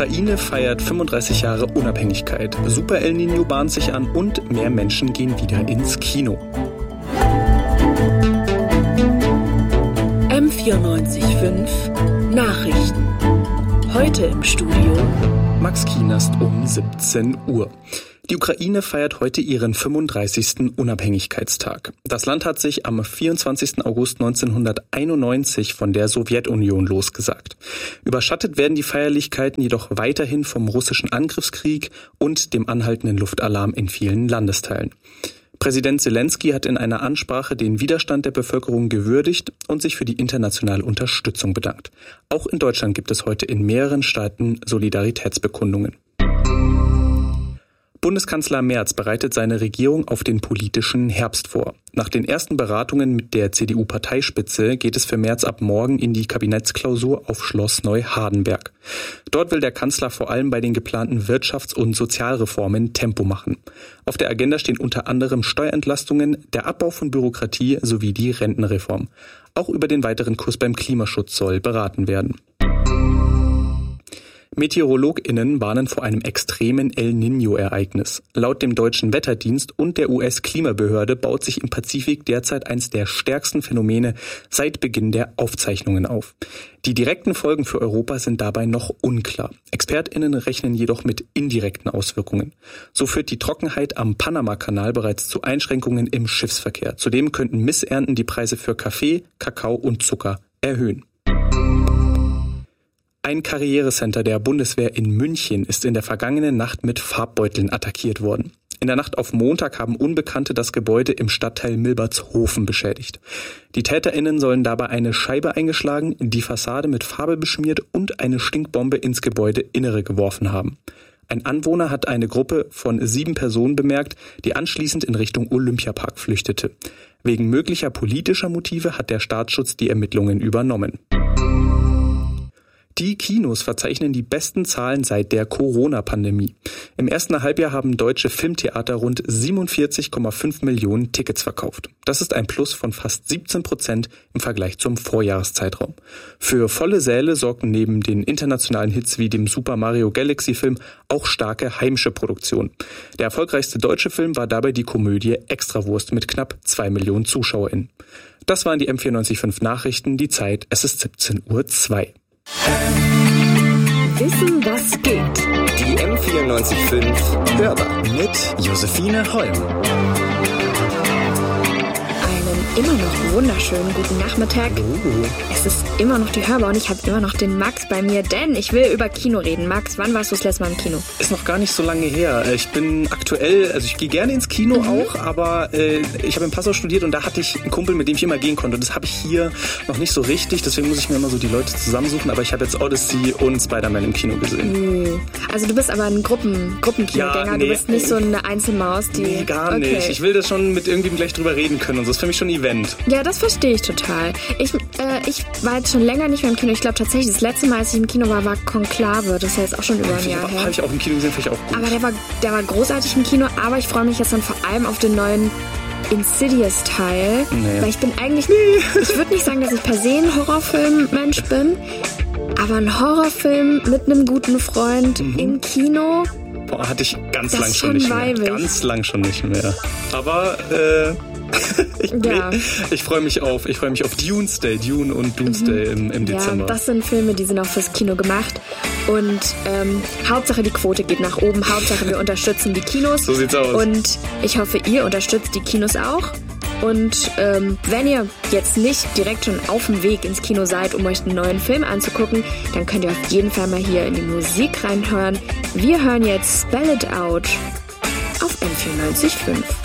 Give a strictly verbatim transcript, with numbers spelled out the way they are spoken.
Ukraine feiert fünfunddreißig Jahre Unabhängigkeit. Super El Niño bahnt sich an und mehr Menschen gehen wieder ins Kino. M vierundneunzig Komma fünf Nachrichten. Heute im Studio Max Kienast um siebzehn Uhr. Die Ukraine feiert heute ihren fünfunddreißigsten Unabhängigkeitstag. Das Land hat sich am vierundzwanzigsten August neunzehnhunderteinundneunzig von der Sowjetunion losgesagt. Überschattet werden die Feierlichkeiten jedoch weiterhin vom russischen Angriffskrieg und dem anhaltenden Luftalarm in vielen Landesteilen. Präsident Selensky hat in einer Ansprache den Widerstand der Bevölkerung gewürdigt und sich für die internationale Unterstützung bedankt. Auch in Deutschland gibt es heute in mehreren Staaten Solidaritätsbekundungen. Bundeskanzler Merz bereitet seine Regierung auf den politischen Herbst vor. Nach den ersten Beratungen mit der C D U-Parteispitze geht es für Merz ab morgen in die Kabinettsklausur auf Schloss Neuhardenberg. Dort will der Kanzler vor allem bei den geplanten Wirtschafts- und Sozialreformen Tempo machen. Auf der Agenda stehen unter anderem Steuerentlastungen, der Abbau von Bürokratie sowie die Rentenreform. Auch über den weiteren Kurs beim Klimaschutz soll beraten werden. MeteorologInnen warnen vor einem extremen El Niño-Ereignis. Laut dem deutschen Wetterdienst und der U S-Klimabehörde baut sich im Pazifik derzeit eines der stärksten Phänomene seit Beginn der Aufzeichnungen auf. Die direkten Folgen für Europa sind dabei noch unklar. ExpertInnen rechnen jedoch mit indirekten Auswirkungen. So führt die Trockenheit am Panama-Kanal bereits zu Einschränkungen im Schiffsverkehr. Zudem könnten Missernten die Preise für Kaffee, Kakao und Zucker erhöhen. Ein Karrierecenter der Bundeswehr in München ist in der vergangenen Nacht mit Farbbeuteln attackiert worden. In der Nacht auf Montag haben Unbekannte das Gebäude im Stadtteil Milbertshofen beschädigt. Die TäterInnen sollen dabei eine Scheibe eingeschlagen, die Fassade mit Farbe beschmiert und eine Stinkbombe ins Gebäudeinnere geworfen haben. Ein Anwohner hat eine Gruppe von sieben Personen bemerkt, die anschließend in Richtung Olympiapark flüchtete. Wegen möglicher politischer Motive hat der Staatsschutz die Ermittlungen übernommen. Die Kinos verzeichnen die besten Zahlen seit der Corona-Pandemie. Im ersten Halbjahr haben deutsche Filmtheater rund siebenundvierzig Komma fünf Millionen Tickets verkauft. Das ist ein Plus von fast siebzehn Prozent im Vergleich zum Vorjahreszeitraum. Für volle Säle sorgten neben den internationalen Hits wie dem Super Mario Galaxy-Film auch starke heimische Produktionen. Der erfolgreichste deutsche Film war dabei die Komödie Extrawurst mit knapp zwei Millionen ZuschauerInnen. Das waren die M vierundneunzig Komma fünf Nachrichten. Die Zeit, es ist siebzehn Uhr zwei. Wissen, was geht. Die M vierundneunzig Komma fünf Hörbar mit Josephine Holm. Einen immer noch wunderschönen guten Nachmittag. Uh. Es ist immer noch die Hörbar und ich habe immer noch den Max bei mir, denn ich will über Kino reden. Max, wann warst du das letzte Mal im Kino? Ist noch gar nicht so lange her. Ich bin aktuell, also ich gehe gerne ins Kino mhm. auch, aber äh, ich habe in Passau studiert und da hatte ich einen Kumpel, mit dem ich immer gehen konnte. Und das habe ich hier noch nicht so richtig, deswegen muss ich mir immer so die Leute zusammensuchen. Aber ich habe jetzt Odyssey und Spider-Man im Kino gesehen. Uh. Also du bist aber ein Gruppen, Gruppenkinogänger, ja, nee, du bist nicht so eine Einzelmaus, die... Nee, gar okay. nicht. Ich will das schon mit irgendwem gleich drüber reden können und so. Das ist für mich schon ein Event. Ja, das verstehe ich total. Ich, äh, ich war jetzt schon länger nicht mehr im Kino. Ich glaube tatsächlich, das letzte Mal, als ich im Kino war, war Conclave. Das ist ja jetzt auch schon über ein Jahr her. Habe ich auch im Kino gesehen, finde ich auch gut. Aber der war, der war großartig im Kino. Aber ich freue mich jetzt dann vor allem auf den neuen Insidious-Teil. Nee. Weil ich bin eigentlich... Nee. Ich würde nicht sagen, dass ich per se ein Horrorfilm-Mensch bin. Aber ein Horrorfilm mit einem guten Freund mhm. im Kino... Boah, hatte ich ganz das lang schon nicht weibig. mehr. Ganz lang schon nicht mehr. Aber, äh... ich ja. ich freue mich auf, ich freue mich auf Doomsday, Dune und Doomsday mhm. im, im Dezember. Ja, das sind Filme, die sind auch fürs Kino gemacht. Und ähm, Hauptsache die Quote geht nach oben. Hauptsache wir unterstützen die Kinos. So sieht's aus. Und ich hoffe, ihr unterstützt die Kinos auch. Und ähm, wenn ihr jetzt nicht direkt schon auf dem Weg ins Kino seid, um euch einen neuen Film anzugucken, dann könnt ihr auf jeden Fall mal hier in die Musik reinhören. Wir hören jetzt Spell It Out auf M vierundneunzig Komma fünf.